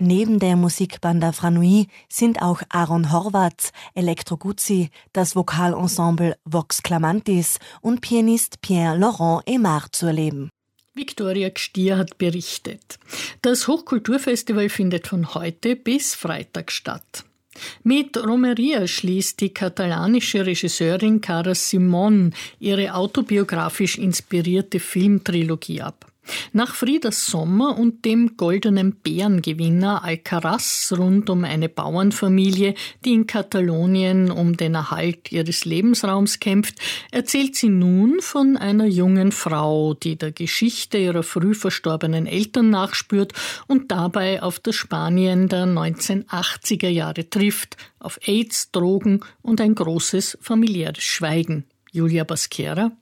Neben der Musikbanda Franui sind auch Aaron Horvath, Elektro Guzzi, das Vokalensemble Vox Clamantis und Pianist Pierre-Laurent Aimard zu erleben. Viktoria Gstier hat berichtet. Das Hochkulturfestival findet von heute bis Freitag statt. Mit Romeria schließt die katalanische Regisseurin Carla Simón ihre autobiografisch inspirierte Filmtrilogie ab. Nach Frieda Sommer und dem Goldenen Bärengewinner Alcaraz rund um eine Bauernfamilie, die in Katalonien um den Erhalt ihres Lebensraums kämpft, erzählt sie nun von einer jungen Frau, die der Geschichte ihrer früh verstorbenen Eltern nachspürt und dabei auf das Spanien der 1980er Jahre trifft, auf AIDS, Drogen und ein großes familiäres Schweigen. Julia Basquera.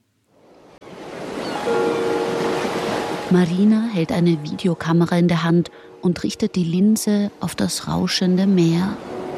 Marina hält eine Videokamera in der Hand und richtet die Linse auf das rauschende Meer.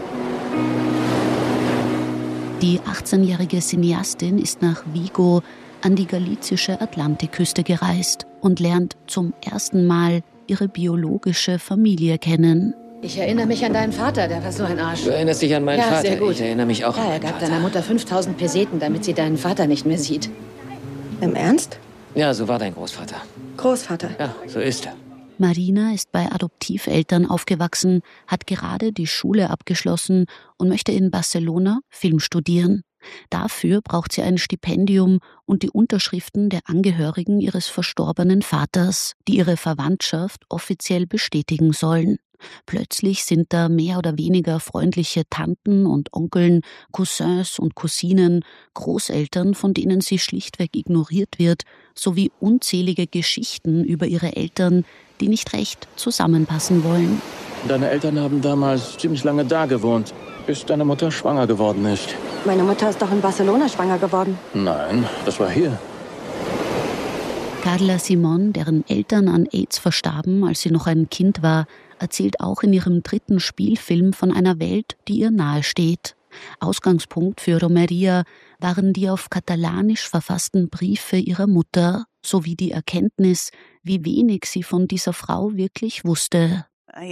Die 18-jährige Cineastin ist nach Vigo an die galizische Atlantikküste gereist und lernt zum ersten Mal ihre biologische Familie kennen. Ich erinnere mich an deinen Vater, der war so ein Arsch. Du erinnerst dich an meinen Vater? Sehr gut. Ich erinnere mich auch an meinen Vater. Er gab deiner Mutter 5000 Peseten, damit sie deinen Vater nicht mehr sieht. Im Ernst? Ja, so war dein Großvater. Großvater? Ja, so ist er. Marina ist bei Adoptiveltern aufgewachsen, hat gerade die Schule abgeschlossen und möchte in Barcelona Film studieren. Dafür braucht sie ein Stipendium und die Unterschriften der Angehörigen ihres verstorbenen Vaters, die ihre Verwandtschaft offiziell bestätigen sollen. Plötzlich sind da mehr oder weniger freundliche Tanten und Onkeln, Cousins und Cousinen, Großeltern, von denen sie schlichtweg ignoriert wird, sowie unzählige Geschichten über ihre Eltern, die nicht recht zusammenpassen wollen. Deine Eltern haben damals ziemlich lange da gewohnt, bis deine Mutter schwanger geworden ist. Meine Mutter ist doch in Barcelona schwanger geworden. Nein, das war hier. Carla Simón, deren Eltern an AIDS verstarben, als sie noch ein Kind war, erzählt auch in ihrem 3. Spielfilm von einer Welt, die ihr nahesteht. Ausgangspunkt für Romeria waren die auf Katalanisch verfassten Briefe ihrer Mutter, sowie die Erkenntnis, wie wenig sie von dieser Frau wirklich wusste.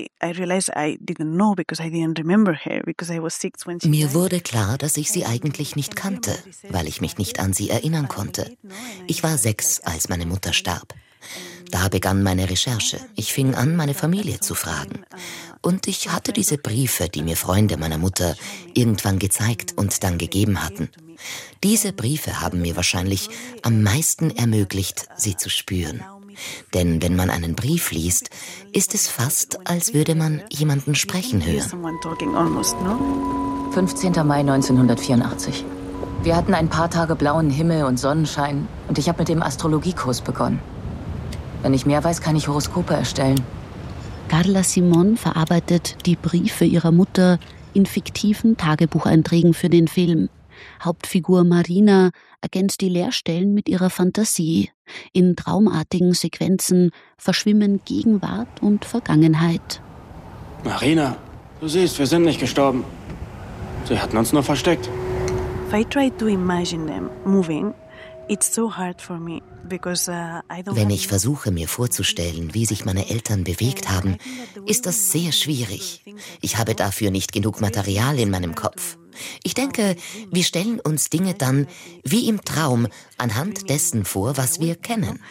Mir wurde klar, dass ich sie eigentlich nicht kannte, weil ich mich nicht an sie erinnern konnte. Ich war 6, als meine Mutter starb. Da begann meine Recherche. Ich fing an, meine Familie zu fragen. Und ich hatte diese Briefe, die mir Freunde meiner Mutter irgendwann gezeigt und dann gegeben hatten. Diese Briefe haben mir wahrscheinlich am meisten ermöglicht, sie zu spüren. Denn wenn man einen Brief liest, ist es fast, als würde man jemanden sprechen hören. 15. Mai 1984. Wir hatten ein paar Tage blauen Himmel und Sonnenschein und ich habe mit dem Astrologiekurs begonnen. Wenn ich mehr weiß, kann ich Horoskope erstellen. Carla Simón verarbeitet die Briefe ihrer Mutter in fiktiven Tagebucheinträgen für den Film. Hauptfigur Marina ergänzt die Leerstellen mit ihrer Fantasie. In traumartigen Sequenzen verschwimmen Gegenwart und Vergangenheit. Marina, du siehst, wir sind nicht gestorben. Sie hatten uns nur versteckt. Wenn ich versuche, mir vorzustellen, wie sich meine Eltern bewegt haben, ist das sehr schwierig. Ich habe dafür nicht genug Material in meinem Kopf. Ich denke, wir stellen uns Dinge dann, wie im Traum, anhand dessen vor, was wir kennen.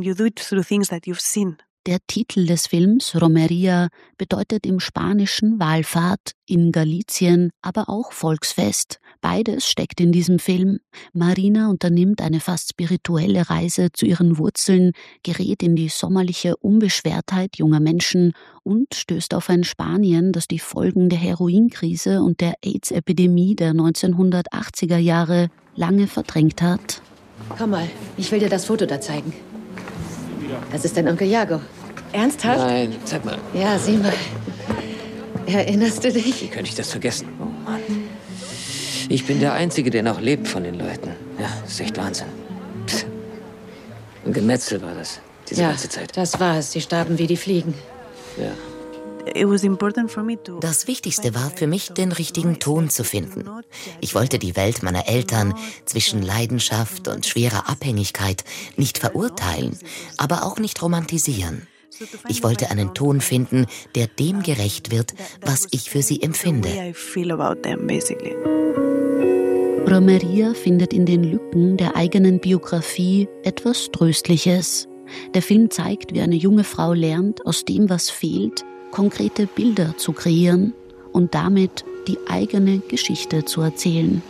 Der Titel des Films, Romeria, bedeutet im Spanischen Wallfahrt, in Galizien aber auch Volksfest. Beides steckt in diesem Film. Marina unternimmt eine fast spirituelle Reise zu ihren Wurzeln, gerät in die sommerliche Unbeschwertheit junger Menschen und stößt auf ein Spanien, das die Folgen der Heroinkrise und der AIDS-Epidemie der 1980er Jahre lange verdrängt hat. Komm mal, ich will dir das Foto da zeigen. Das ist dein Onkel Jago. Ernsthaft? Nein, zeig mal. Ja, sieh mal. Erinnerst du dich? Wie könnte ich das vergessen? Oh Mann. Ich bin der Einzige, der noch lebt von den Leuten. Ja, das ist echt Wahnsinn. Psst. Ein Gemetzel war das, diese ganze Zeit. Das war es. Sie starben wie die Fliegen. Ja. Das Wichtigste war für mich, den richtigen Ton zu finden. Ich wollte die Welt meiner Eltern zwischen Leidenschaft und schwerer Abhängigkeit nicht verurteilen, aber auch nicht romantisieren. Ich wollte einen Ton finden, der dem gerecht wird, was ich für sie empfinde. Romeria findet in den Lücken der eigenen Biografie etwas Tröstliches. Der Film zeigt, wie eine junge Frau lernt, aus dem, was fehlt, konkrete Bilder zu kreieren und damit die eigene Geschichte zu erzählen.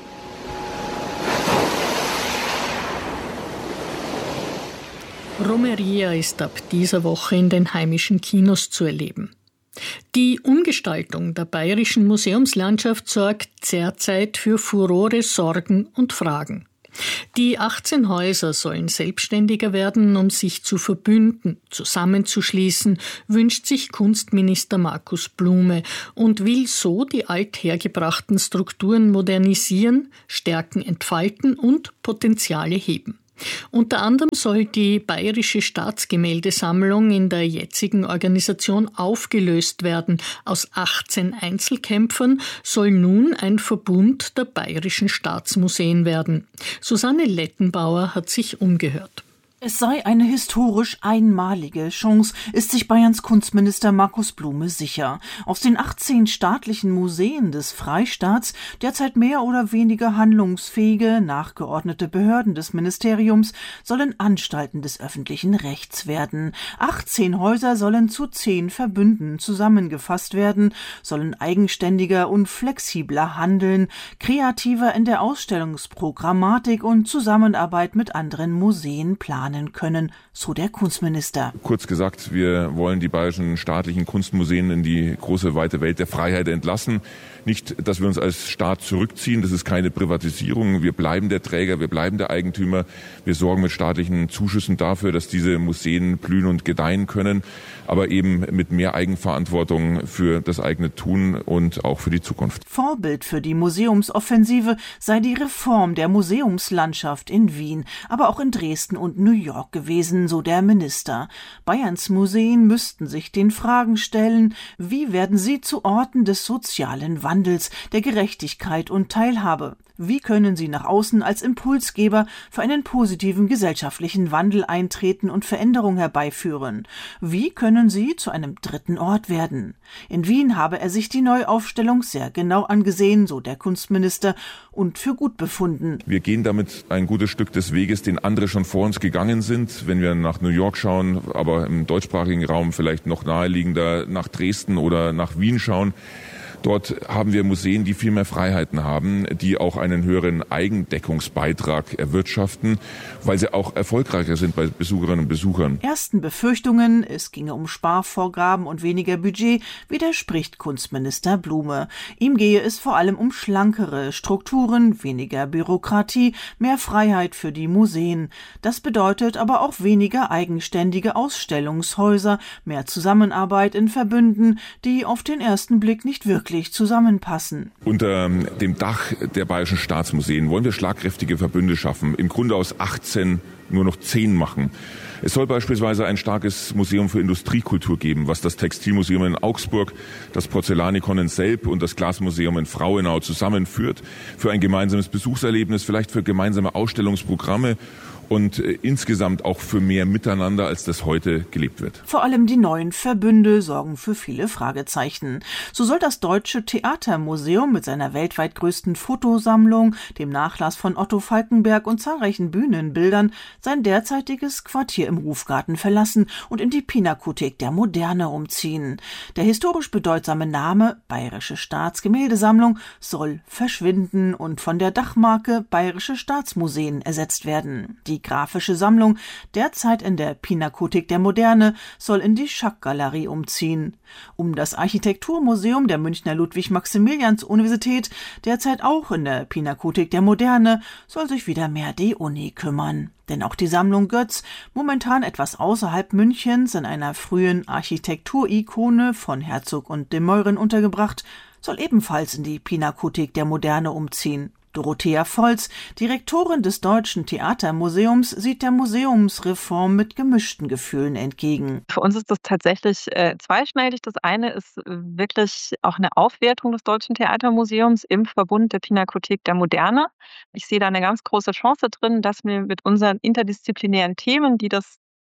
Romeria ist ab dieser Woche in den heimischen Kinos zu erleben. Die Umgestaltung der bayerischen Museumslandschaft sorgt derzeit für Furore, Sorgen und Fragen. Die 18 Häuser sollen selbstständiger werden, um sich zu verbünden, zusammenzuschließen, wünscht sich Kunstminister Markus Blume und will so die althergebrachten Strukturen modernisieren, Stärken entfalten und Potenziale heben. Unter anderem soll die Bayerische Staatsgemäldesammlung in der jetzigen Organisation aufgelöst werden. Aus 18 Einzelkämpfern soll nun ein Verbund der bayerischen Staatsmuseen werden. Susanne Lettenbauer hat sich umgehört. Es sei eine historisch einmalige Chance, ist sich Bayerns Kunstminister Markus Blume sicher. Aus den 18 staatlichen Museen des Freistaats, derzeit mehr oder weniger handlungsfähige, nachgeordnete Behörden des Ministeriums, sollen Anstalten des öffentlichen Rechts werden. 18 Häuser sollen zu 10 Verbünden zusammengefasst werden, sollen eigenständiger und flexibler handeln, kreativer in der Ausstellungsprogrammatik und Zusammenarbeit mit anderen Museen planen können, so der Kunstminister. Kurz gesagt, wir wollen die bayerischen staatlichen Kunstmuseen in die große, weite Welt der Freiheit entlassen. Nicht, dass wir uns als Staat zurückziehen, das ist keine Privatisierung. Wir bleiben der Träger, wir bleiben der Eigentümer. Wir sorgen mit staatlichen Zuschüssen dafür, dass diese Museen blühen und gedeihen können, aber eben mit mehr Eigenverantwortung für das eigene Tun und auch für die Zukunft. Vorbild für die Museumsoffensive sei die Reform der Museumslandschaft in Wien, aber auch in Dresden und New York gewesen, so der Minister. Bayerns Museen müssten sich den Fragen stellen, wie werden sie zu Orten des sozialen Wandels, der Gerechtigkeit und Teilhabe? Wie können sie nach außen als Impulsgeber für einen positiven gesellschaftlichen Wandel eintreten und Veränderung herbeiführen? Wie können sie zu einem dritten Ort werden? In Wien habe er sich die Neuaufstellung sehr genau angesehen, so der Kunstminister, und für gut befunden. Wir gehen damit ein gutes Stück des Weges, den andere schon vor uns gegangen sind. Wenn wir nach New York schauen, aber im deutschsprachigen Raum vielleicht noch naheliegender nach Dresden oder nach Wien schauen, dort haben wir Museen, die viel mehr Freiheiten haben, die auch einen höheren Eigendeckungsbeitrag erwirtschaften, weil sie auch erfolgreicher sind bei Besucherinnen und Besuchern. Ersten Befürchtungen, es ginge um Sparvorgaben und weniger Budget, widerspricht Kunstminister Blume. Ihm gehe es vor allem um schlankere Strukturen, weniger Bürokratie, mehr Freiheit für die Museen. Das bedeutet aber auch weniger eigenständige Ausstellungshäuser, mehr Zusammenarbeit in Verbünden, die auf den ersten Blick nicht wirklich zusammenpassen. Unter dem Dach der Bayerischen Staatsmuseen wollen wir schlagkräftige Verbünde schaffen, im Grunde aus 18 nur noch 10 machen. Es soll beispielsweise ein starkes Museum für Industriekultur geben, was das Textilmuseum in Augsburg, das Porzellanikon in Selb und das Glasmuseum in Frauenau zusammenführt, für ein gemeinsames Besuchserlebnis, vielleicht für gemeinsame Ausstellungsprogramme und insgesamt auch für mehr Miteinander, als das heute gelebt wird. Vor allem die neuen Verbünde sorgen für viele Fragezeichen. So soll das Deutsche Theatermuseum mit seiner weltweit größten Fotosammlung, dem Nachlass von Otto Falckenberg und zahlreichen Bühnenbildern sein derzeitiges Quartier im Hofgarten verlassen und in die Pinakothek der Moderne umziehen. Der historisch bedeutsame Name Bayerische Staatsgemäldesammlung soll verschwinden und von der Dachmarke Bayerische Staatsmuseen ersetzt werden. Die grafische Sammlung, derzeit in der Pinakothek der Moderne, soll in die Schack-Galerie umziehen. Um das Architekturmuseum der Münchner Ludwig-Maximilians-Universität, derzeit auch in der Pinakothek der Moderne, soll sich wieder mehr die Uni kümmern. Denn auch die Sammlung Götz, momentan etwas außerhalb Münchens in einer frühen Architekturikone von Herzog und de Meuren untergebracht, soll ebenfalls in die Pinakothek der Moderne umziehen. Dorothea Volz, Direktorin des Deutschen Theatermuseums, sieht der Museumsreform mit gemischten Gefühlen entgegen. Für uns ist das tatsächlich zweischneidig. Das eine ist wirklich auch eine Aufwertung des Deutschen Theatermuseums im Verbund der Pinakothek der Moderne. Ich sehe da eine ganz große Chance drin, dass wir mit unseren interdisziplinären Themen, die das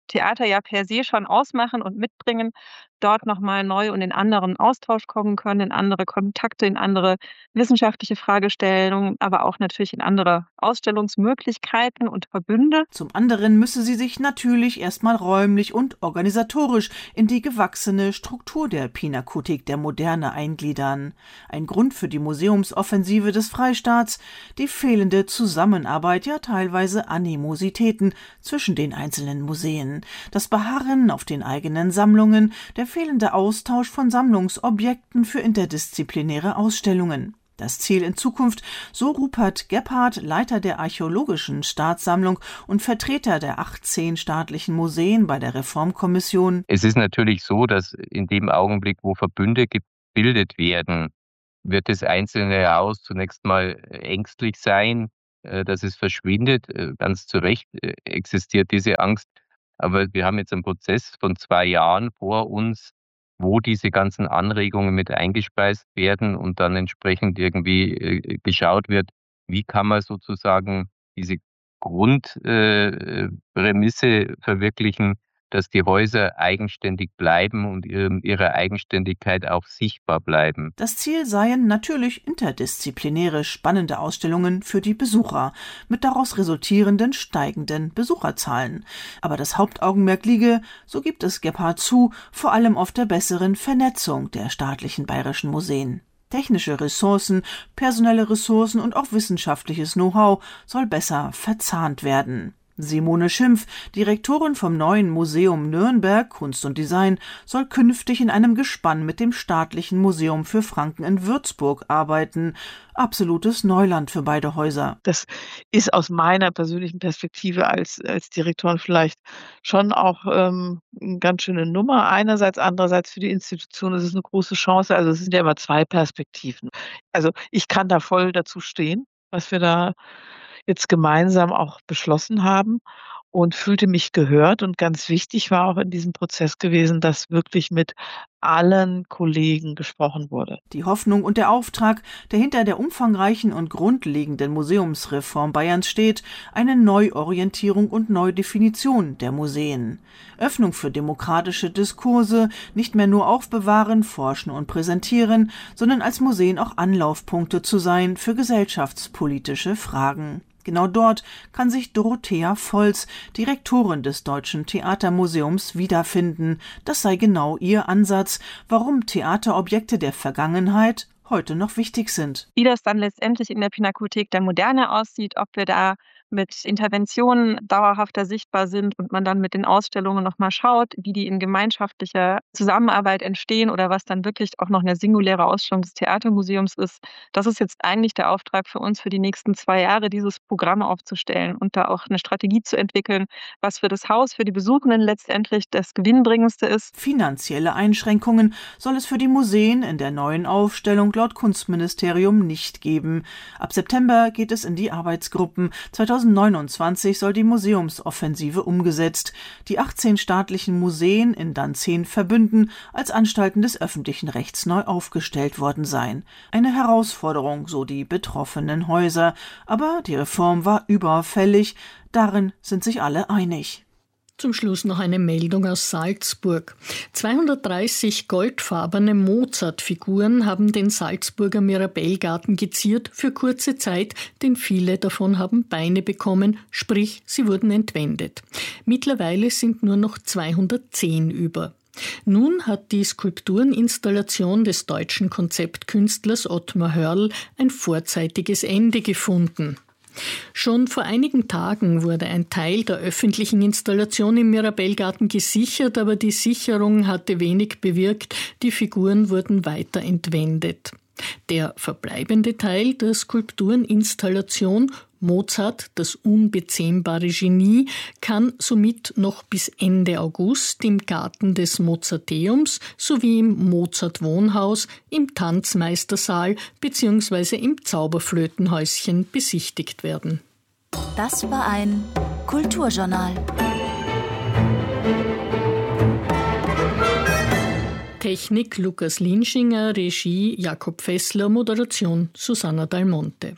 Theater ja per se schon ausmachen und mitbringen, dort nochmal neu und in anderen Austausch kommen können, in andere Kontakte, in andere wissenschaftliche Fragestellungen, aber auch natürlich in andere Ausstellungsmöglichkeiten und Verbünde. Zum anderen müsse sie sich natürlich erstmal räumlich und organisatorisch in die gewachsene Struktur der Pinakothek der Moderne eingliedern. Ein Grund für die Museumsoffensive des Freistaats, die fehlende Zusammenarbeit, ja teilweise Animositäten zwischen den einzelnen Museen, das Beharren auf den eigenen Sammlungen, der fehlende Austausch von Sammlungsobjekten für interdisziplinäre Ausstellungen. Das Ziel in Zukunft, so Rupert Gebhardt, Leiter der Archäologischen Staatssammlung und Vertreter der 18 staatlichen Museen bei der Reformkommission. Es ist natürlich so, dass in dem Augenblick, wo Verbünde gebildet werden, wird das einzelne Haus zunächst mal ängstlich sein, dass es verschwindet. Ganz zu Recht existiert diese Angst. Aber wir haben jetzt einen Prozess von 2 Jahren vor uns, wo diese ganzen Anregungen mit eingespeist werden und dann entsprechend irgendwie geschaut wird, wie kann man sozusagen diese Grundprämisse verwirklichen, dass die Häuser eigenständig bleiben und ihrer Eigenständigkeit auch sichtbar bleiben. Das Ziel seien natürlich interdisziplinäre spannende Ausstellungen für die Besucher mit daraus resultierenden steigenden Besucherzahlen. Aber das Hauptaugenmerk liege, so gibt es Gebhardt zu, vor allem auf der besseren Vernetzung der staatlichen bayerischen Museen. Technische Ressourcen, personelle Ressourcen und auch wissenschaftliches Know-how soll besser verzahnt werden. Simone Schimpf, Direktorin vom neuen Museum Nürnberg Kunst und Design, soll künftig in einem Gespann mit dem Staatlichen Museum für Franken in Würzburg arbeiten. Absolutes Neuland für beide Häuser. Das ist aus meiner persönlichen Perspektive als Direktorin vielleicht schon auch eine ganz schöne Nummer. Einerseits, andererseits für die Institution ist es eine große Chance. Also es sind ja immer 2 Perspektiven. Also ich kann da voll dazu stehen, was wir da jetzt gemeinsam auch beschlossen haben und fühlte mich gehört. Und ganz wichtig war auch in diesem Prozess gewesen, dass wirklich mit allen Kollegen gesprochen wurde. Die Hoffnung und der Auftrag, der hinter der umfangreichen und grundlegenden Museumsreform Bayerns steht, eine Neuorientierung und Neudefinition der Museen. Öffnung für demokratische Diskurse, nicht mehr nur aufbewahren, forschen und präsentieren, sondern als Museen auch Anlaufpunkte zu sein für gesellschaftspolitische Fragen. Genau dort kann sich Dorothea Volz, Direktorin des Deutschen Theatermuseums, wiederfinden. Das sei genau ihr Ansatz, warum Theaterobjekte der Vergangenheit heute noch wichtig sind. Wie das dann letztendlich in der Pinakothek der Moderne aussieht, ob wir da mit Interventionen dauerhafter sichtbar sind und man dann mit den Ausstellungen nochmal schaut, wie die in gemeinschaftlicher Zusammenarbeit entstehen oder was dann wirklich auch noch eine singuläre Ausstellung des Theatermuseums ist. Das ist jetzt eigentlich der Auftrag für uns für die nächsten 2 Jahre, dieses Programm aufzustellen und da auch eine Strategie zu entwickeln, was für das Haus, für die Besuchenden letztendlich das Gewinnbringendste ist. Finanzielle Einschränkungen soll es für die Museen in der neuen Aufstellung laut Kunstministerium nicht geben. Ab September geht es in die Arbeitsgruppen. 2029 soll die Museumsoffensive umgesetzt. Die 18 staatlichen Museen in dann 10 Verbünden als Anstalten des öffentlichen Rechts neu aufgestellt worden sein. Eine Herausforderung, so die betroffenen Häuser. Aber die Reform war überfällig. Darin sind sich alle einig. Zum Schluss noch eine Meldung aus Salzburg. 230 goldfarbene Mozart-Figuren haben den Salzburger Mirabellgarten geziert für kurze Zeit, denn viele davon haben Beine bekommen, sprich, sie wurden entwendet. Mittlerweile sind nur noch 210 über. Nun hat die Skulptureninstallation des deutschen Konzeptkünstlers Ottmar Hörl ein vorzeitiges Ende gefunden. Schon vor einigen Tagen wurde ein Teil der öffentlichen Installation im Mirabellgarten gesichert, aber die Sicherung hatte wenig bewirkt, die Figuren wurden weiter entwendet. Der verbleibende Teil der Skulptureninstallation Mozart, das unbezähmbare Genie, kann somit noch bis Ende August im Garten des Mozarteums sowie im Mozart-Wohnhaus, im Tanzmeistersaal bzw. im Zauberflötenhäuschen besichtigt werden. Das war ein Kulturjournal. Technik Lukas Linschinger, Regie Jakob Fessler, Moderation Susanna Dalmonte.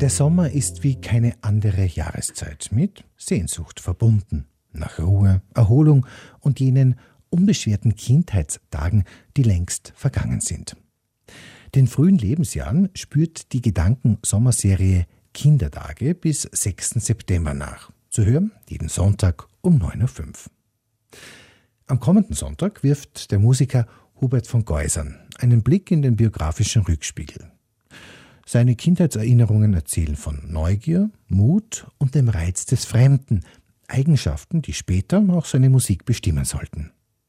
Der Sommer ist wie keine andere Jahreszeit mit Sehnsucht verbunden. Nach Ruhe, Erholung und jenen unbeschwerten Kindheitstagen, die längst vergangen sind. Den frühen Lebensjahren spürt die Gedanken-Sommerserie Kindertage bis 6. September nach. Zu hören jeden Sonntag um 9.05 Uhr. Am kommenden Sonntag wirft der Musiker Hubert von Geusern einen Blick in den biografischen Rückspiegel. Seine Kindheitserinnerungen erzählen von Neugier, Mut und dem Reiz des Fremden, Eigenschaften, die später auch seine Musik bestimmen sollten.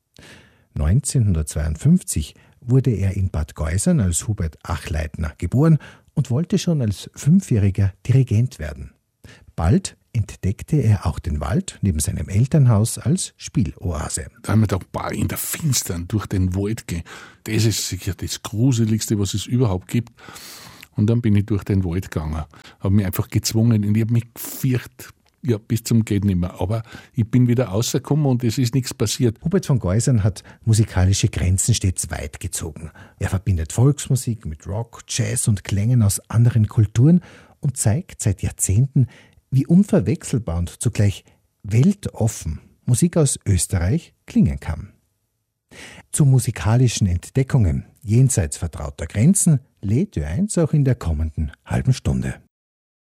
1952 wurde er in Bad Geusern als Hubert Achleitner geboren und wollte schon als 5-jähriger Dirigent werden. Bald entdeckte er auch den Wald neben seinem Elternhaus als Spieloase. Da haben wir gedacht, in der Finstern durch den Wald gehen, das ist sicher das Gruseligste, was es überhaupt gibt. Und dann bin ich durch den Wald gegangen, habe mich einfach gezwungen und ich habe mich gefürchtet, ja, bis zum geht nicht mehr. Aber ich bin wieder rausgekommen und es ist nichts passiert. Hubert von Geusern hat musikalische Grenzen stets weit gezogen. Er verbindet Volksmusik mit Rock, Jazz und Klängen aus anderen Kulturen und zeigt seit Jahrzehnten, wie unverwechselbar und zugleich weltoffen Musik aus Österreich klingen kann. Zu musikalischen Entdeckungen jenseits vertrauter Grenzen lädt Ö1 auch in der kommenden halben Stunde.